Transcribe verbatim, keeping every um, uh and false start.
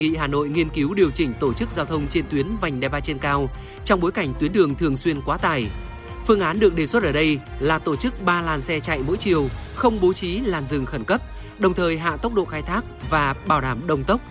Nghị Hà Nội nghiên cứu điều chỉnh tổ chức giao thông trên tuyến vành đai ba trên cao trong bối cảnh tuyến đường thường xuyên quá tải. Phương án được đề xuất ở đây là tổ chức ba làn xe chạy mỗi chiều, không bố trí làn dừng khẩn cấp, đồng thời hạ tốc độ khai thác và bảo đảm đồng tốc